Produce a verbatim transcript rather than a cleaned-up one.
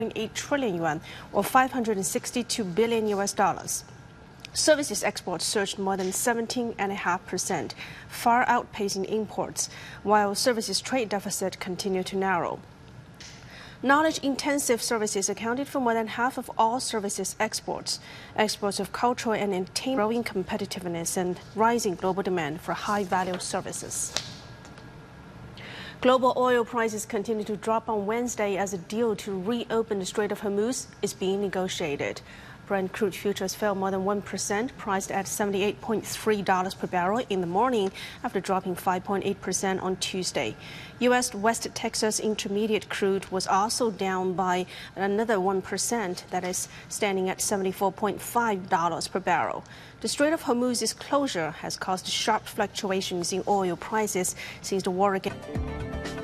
eight trillion yuan, or five hundred sixty-two billion U S dollars. Services exports surged more than seventeen point five percent, far outpacing imports, while services trade deficit continued to narrow. Knowledge-intensive services accounted for more than half of all services exports. Exports of cultural and entertainment, growing competitiveness and rising global demand for high-value services. Global oil prices continue to drop on Wednesday as a deal to reopen the Strait of Hormuz is being negotiated. Brent crude futures fell more than one percent, priced at seventy-eight point three dollars per barrel in the morning after dropping five point eight percent on Tuesday. U S West Texas Intermediate crude was also down by another one percent, that is, standing at seventy-four point five dollars per barrel. The Strait of Hormuz's closure has caused sharp fluctuations in oil prices since the war again.